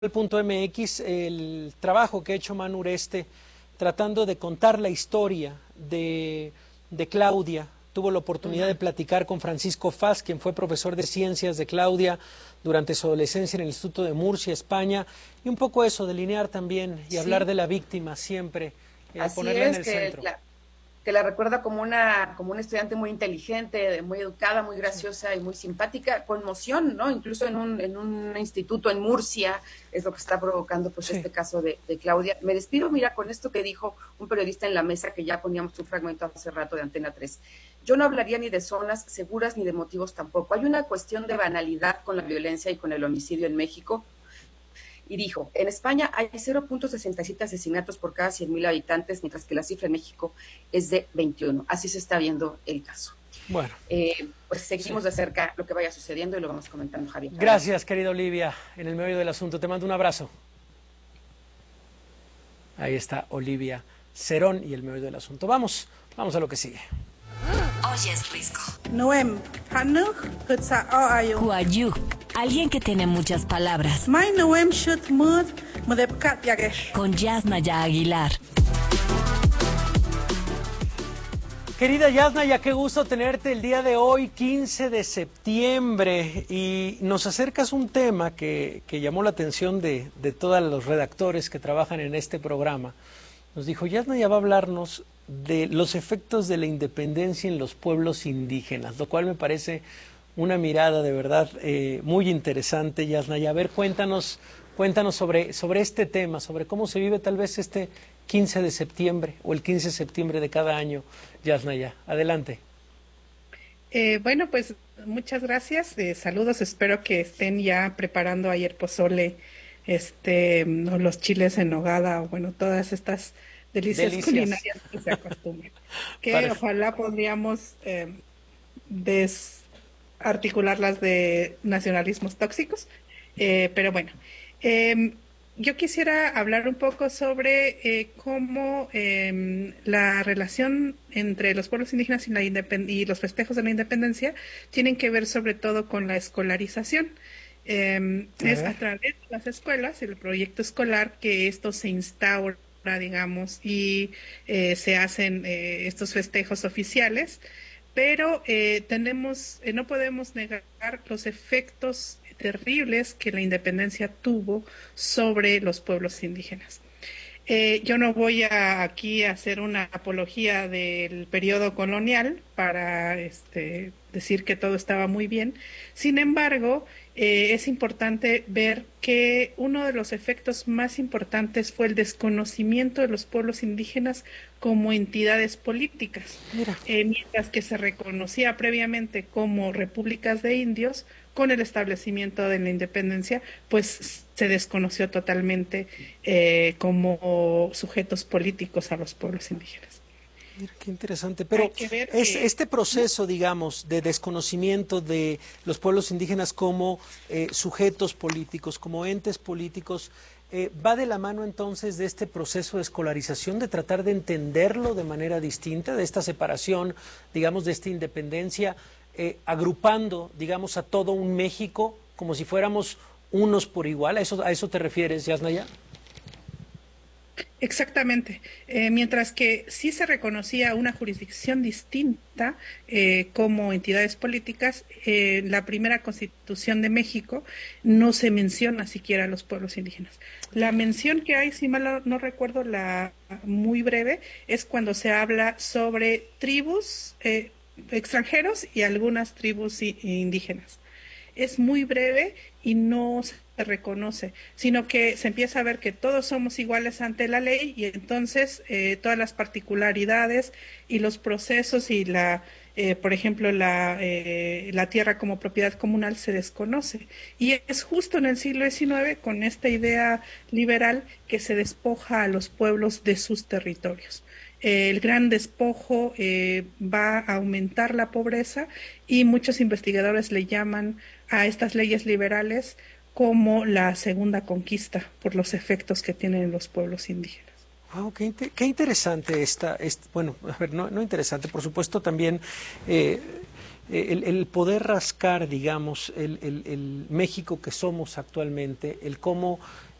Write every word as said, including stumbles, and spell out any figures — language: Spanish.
punto M X el trabajo que ha hecho Manu Ureste tratando de contar la historia de, de Claudia. Tuvo la oportunidad de platicar con Francisco Faz, quien fue profesor de ciencias de Claudia durante su adolescencia en el Instituto de Murcia, España, y un poco eso, delinear también y sí. hablar de la víctima siempre, eh, ponerla es, en el que centro. La... que la recuerda como una, como una estudiante muy inteligente, muy educada, muy graciosa y muy simpática, con moción, ¿no? Incluso en un, en un instituto en Murcia, es lo que está provocando pues sí. este caso de, de Claudia. Me despido, mira, con esto que dijo un periodista en la mesa, que ya poníamos un fragmento hace rato de Antena tres. Yo no hablaría ni de zonas seguras ni de motivos tampoco. Hay una cuestión de banalidad con la violencia y con el homicidio en México. Y dijo, en España hay cero punto sesenta y siete asesinatos por cada cien mil habitantes, mientras que la cifra en México es de veintiuno. Así se está viendo el caso. Bueno. Eh, pues seguimos sí. de cerca lo que vaya sucediendo y lo vamos comentando, Javier. Gracias, querida Olivia, en el medio del asunto. Te mando un abrazo. Ahí está Olivia Cerón y el medio del asunto. Vamos, vamos a lo que sigue. Oye, es Risco. Noem, Hanuk, Hutsa Ayo. Kuayu, alguien que tiene muchas palabras. My Noem Shut Mud, Mudepkat Yagesh. Con Yasnaya Aguilar. Querida Yasnaya, qué gusto tenerte el día de hoy, quince de septiembre, y nos acercas un tema que, que llamó la atención de, de todos los redactores que trabajan en este programa. Nos dijo, Yasnaya va a hablarnos de los efectos de la independencia en los pueblos indígenas, lo cual me parece una mirada de verdad eh, muy interesante, Yasnaya. A ver, cuéntanos, cuéntanos sobre, sobre este tema, sobre cómo se vive tal vez este quince de septiembre o el quince de septiembre de cada año, Yasnaya. Adelante. Eh, bueno, pues muchas gracias, eh, saludos, espero que estén ya preparando ayer pozole, este, los chiles en nogada, o bueno, todas estas delicias, delicias. culinarias que se acostumbran. Que Parece. ojalá podríamos eh, desarticularlas de nacionalismos tóxicos, eh, pero bueno, eh, yo quisiera hablar un poco sobre eh, cómo eh, la relación entre los pueblos indígenas y, la independ- y los festejos de la independencia tienen que ver sobre todo con la escolarización. Eh, a es a través de las escuelas, el proyecto escolar, que esto se instaura, digamos, y eh, se hacen eh, estos festejos oficiales, pero eh, tenemos, eh, no podemos negar los efectos terribles que la independencia tuvo sobre los pueblos indígenas. Eh, yo no voy a, aquí a hacer una apología del periodo colonial para este, decir que todo estaba muy bien. Sin embargo, eh, es importante ver que uno de los efectos más importantes fue el desconocimiento de los pueblos indígenas como entidades políticas. Eh, mientras que se reconocía previamente como repúblicas de indios, con el establecimiento de la independencia, pues se desconoció totalmente eh, como sujetos políticos a los pueblos indígenas. Mira, qué interesante. Pero es, que... este proceso, digamos, de desconocimiento de los pueblos indígenas como eh, sujetos políticos, como entes políticos, eh, ¿va de la mano entonces de este proceso de escolarización, de tratar de entenderlo de manera distinta, de esta separación, digamos, de esta independencia, eh, agrupando, digamos, a todo un México como si fuéramos unos por igual? ¿A eso, a eso te refieres, Yasnaya? Exactamente. Eh, mientras que sí se reconocía una jurisdicción distinta eh, como entidades políticas, eh, la primera Constitución de México no se menciona siquiera a los pueblos indígenas. La mención que hay, si mal no recuerdo, la muy breve, es cuando se habla sobre tribus eh, extranjeros y algunas tribus indígenas. Es muy breve y no se reconoce, sino que se empieza a ver que todos somos iguales ante la ley, y entonces eh, todas las particularidades y los procesos y la, eh, por ejemplo, la, eh, la tierra como propiedad comunal se desconoce. Y es justo en el siglo diecinueve, con esta idea liberal, que se despoja a los pueblos de sus territorios. El gran despojo eh, va a aumentar la pobreza, y muchos investigadores le llaman a estas leyes liberales como la segunda conquista, por los efectos que tienen en los pueblos indígenas. Wow, qué, inter qué interesante esta, esta, bueno, a ver, no, no interesante, por supuesto también eh, el, el poder rascar, digamos, el, el, el México que somos actualmente, el cómo